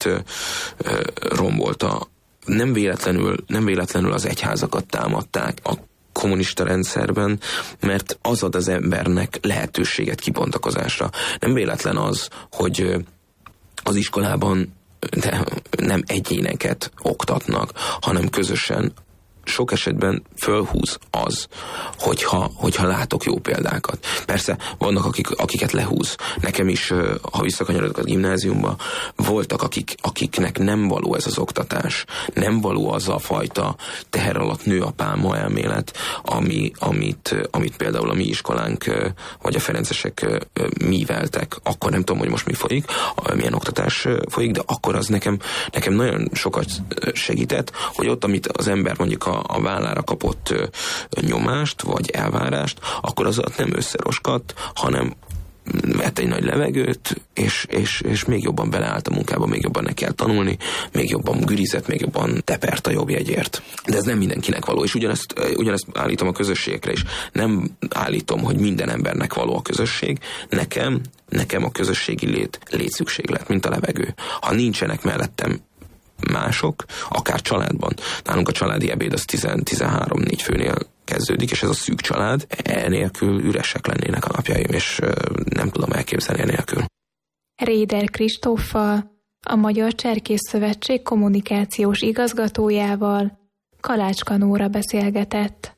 rombolta. Nem véletlenül az egyházakat támadták a kommunista rendszerben, mert az ad az embernek lehetőséget kibontakozásra. Nem véletlen az, hogy az iskolában nem egyéneket oktatnak, hanem közösen. Sok esetben fölhúz az, hogyha látok jó példákat. Persze vannak, akiket lehúz. Nekem is, ha visszakanyarodok a gimnáziumba, voltak, akiknek nem való ez az oktatás. Nem való az a fajta teher alatt nő a pálma elmélet, amit például a mi iskolánk, vagy a ferencesek műveltek. Akkor nem tudom, hogy most mi folyik, milyen oktatás folyik, de akkor az nekem nagyon sokat segített, hogy ott, amit az ember mondjuk a vállára kapott nyomást, vagy elvárást, akkor az nem összeroskadt, hanem vett egy nagy levegőt, és még jobban beleállt a munkába, még jobban ne kell tanulni, még jobban gürizett, még jobban tepert a jobb jegyért. De ez nem mindenkinek való, és ugyanezt állítom a közösségekre is. Nem állítom, hogy minden embernek való a közösség. Nekem a közösségi létszükséglet, mint a levegő. Ha nincsenek mellettem mások, akár családban. Nálunk a családi ebéd az 13-4 főnél kezdődik, és ez a szűk család, enélkül üresek lennének a napjaim, és nem tudom elképzelni enélkül. Réder Kristóffal, a Magyar Cserkész Szövetség kommunikációs igazgatójával Kalácska Nóra beszélgetett.